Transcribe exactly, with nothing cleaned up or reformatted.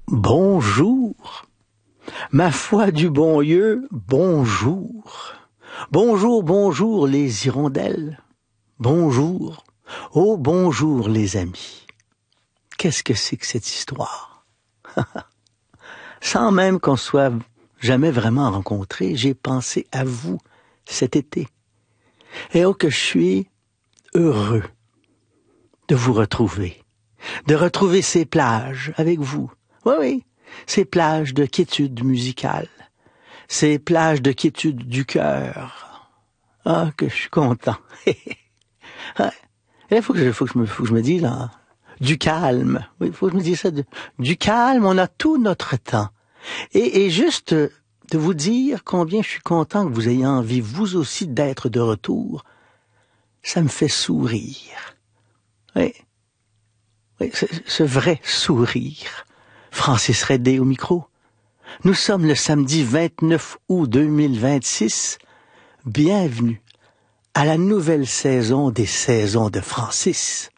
Bonjour. Ma foi du bon Dieu, bonjour. Bonjour, bonjour les hirondelles. Bonjour. Oh, bonjour les amis. Qu'est-ce que c'est que cette histoire? Sans même qu'on soit jamais vraiment rencontrés, j'ai pensé à vous cet été. Et oh que je suis heureux de vous retrouver, de retrouver ces plages avec vous. Oui, oui, ces plages de quiétude musicale, ces plages de quiétude du cœur. Ah, que je suis content. Il faut que je, faut que je me, faut que je me dise, là, du calme. Oui, il faut que je me dise ça. De, du calme, on a tout notre temps. Et, et juste de vous dire combien je suis content que vous ayez envie, vous aussi, d'être de retour, ça me fait sourire. Oui, oui, ce, ce vrai sourire. Francis Redé au micro. Nous sommes le samedi vingt-neuf août deux mille vingt-six. Bienvenue à la nouvelle saison des saisons de Francis.